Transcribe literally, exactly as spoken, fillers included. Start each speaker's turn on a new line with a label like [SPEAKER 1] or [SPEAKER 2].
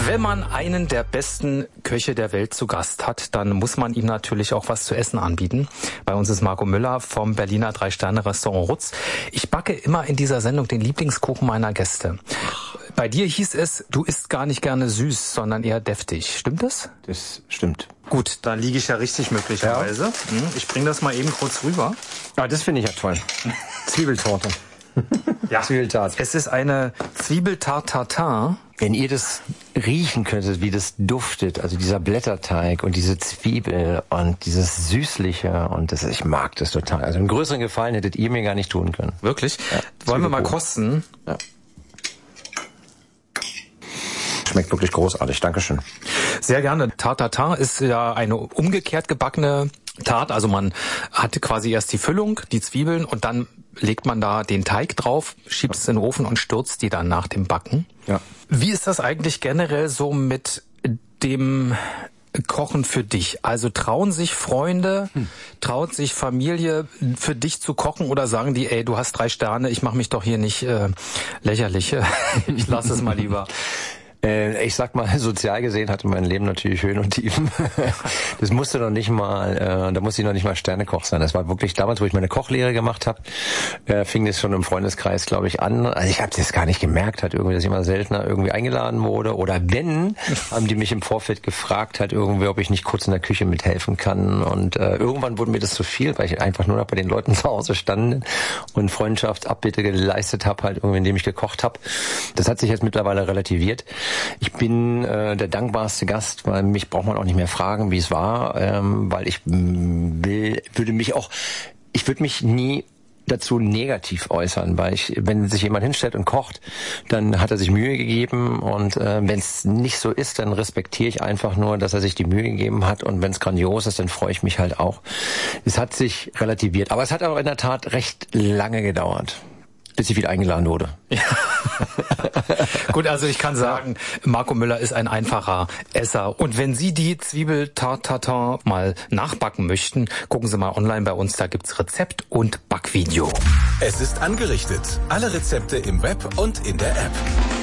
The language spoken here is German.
[SPEAKER 1] Wenn man einen der besten Köche der Welt zu Gast hat, dann muss man ihm natürlich auch was zu essen anbieten. Bei uns ist Marco Müller vom Berliner Drei-Sterne-Restaurant Rutz. Ich backe immer in dieser Sendung den Lieblingskuchen meiner Gäste. Bei dir hieß es, du isst gar nicht gerne süß, sondern eher deftig. Stimmt das?
[SPEAKER 2] Das stimmt.
[SPEAKER 1] Gut, da liege ich ja richtig möglicherweise. Ja. Ich bringe das mal eben kurz rüber.
[SPEAKER 2] Ah, das finde ich ja toll. Zwiebeltorte.
[SPEAKER 1] Ja, Zwiebeltart. Es ist eine Zwiebeltart Tartar.
[SPEAKER 2] Wenn ihr das riechen könntet, wie das duftet, also dieser Blätterteig und diese Zwiebel und dieses Süßliche und das, ich mag das total. Also einen größeren Gefallen hättet ihr mir gar nicht tun können.
[SPEAKER 1] Wirklich? Ja, wollen wir mal kosten?
[SPEAKER 2] Ja. Schmeckt wirklich großartig. Dankeschön.
[SPEAKER 1] Sehr gerne. Tart Tartar ist ja eine umgekehrt gebackene Tart. Also man hat quasi erst die Füllung, die Zwiebeln und dann legt man da den Teig drauf, schiebt es in den Ofen und stürzt die dann nach dem Backen.
[SPEAKER 2] Ja.
[SPEAKER 1] Wie ist das eigentlich generell so mit dem Kochen für dich? Also trauen sich Freunde, hm. traut sich Familie für dich zu kochen oder sagen die, ey, du hast drei Sterne, ich mache mich doch hier nicht äh, lächerlich, ich lasse es mal lieber.
[SPEAKER 2] Ich sag mal, sozial gesehen hatte mein Leben natürlich Höhen und Tiefen. Das musste noch nicht mal, äh, da musste ich noch nicht mal Sternekoch sein. Das war wirklich damals, wo ich meine Kochlehre gemacht habe, äh, fing das schon im Freundeskreis, glaube ich, an. Also ich habe das gar nicht gemerkt, halt irgendwie, dass ich immer seltener irgendwie eingeladen wurde. Oder wenn, haben die mich im Vorfeld gefragt, halt irgendwie, ob ich nicht kurz in der Küche mithelfen kann. Und äh, irgendwann wurde mir das zu viel, weil ich einfach nur noch bei den Leuten zu Hause stand und Freundschaftsabbitte geleistet habe, halt irgendwie, indem ich gekocht habe. Das hat sich jetzt mittlerweile relativiert. Ich bin äh, der dankbarste Gast, weil mich braucht man auch nicht mehr fragen, wie es war, ähm, weil ich will, würde mich auch, ich würde mich nie dazu negativ äußern, weil ich, wenn sich jemand hinstellt und kocht, dann hat er sich Mühe gegeben und äh, wenn es nicht so ist, dann respektiere ich einfach nur, dass er sich die Mühe gegeben hat und wenn es grandios ist, dann freue ich mich halt auch. Es hat sich relativiert, aber es hat auch in der Tat recht lange gedauert, bis ich wieder eingeladen wurde.
[SPEAKER 1] Ja. Gut, also ich kann sagen, Marco Müller ist ein einfacher Esser. Und wenn Sie die Zwiebeltart Tartar mal nachbacken möchten, gucken Sie mal online bei uns, da gibt's Rezept und Backvideo.
[SPEAKER 3] Es ist angerichtet. Alle Rezepte im Web und in der App.